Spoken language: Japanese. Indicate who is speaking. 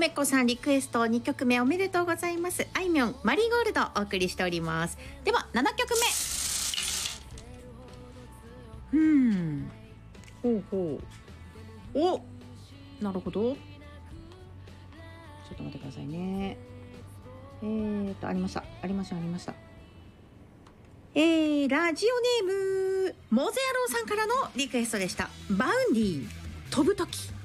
Speaker 1: めこさんリクエスト2曲目おめでとうございます。あいみょんマリーゴールドお送りしております。では7曲目。ほうほう。お、なるほど。ちょっと待ってくださいね。ありました。ラジオネームモゼアローさんからのリクエストでした。バウンディ飛ぶとき。